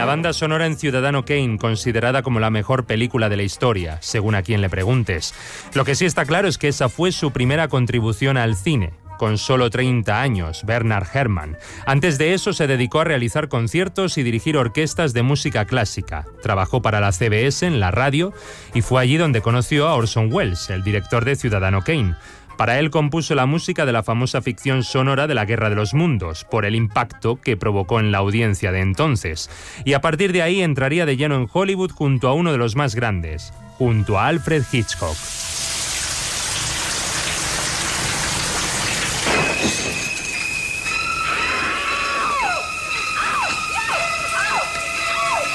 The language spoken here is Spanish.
banda sonora en Ciudadano Kane, considerada como la mejor película de la historia, según a quien le preguntes. Lo que sí está claro es que esa fue su primera contribución al cine. Con solo 30 años, Bernard Herrmann. Antes de eso se dedicó a realizar conciertos y dirigir orquestas de música clásica. Trabajó para la CBS en la radio y fue allí donde conoció a Orson Welles, el director de Ciudadano Kane. Para él compuso la música de la famosa ficción sonora de la Guerra de los Mundos, por el impacto que provocó en la audiencia de entonces. Y a partir de ahí entraría de lleno en Hollywood junto a uno de los más grandes, junto a Alfred Hitchcock.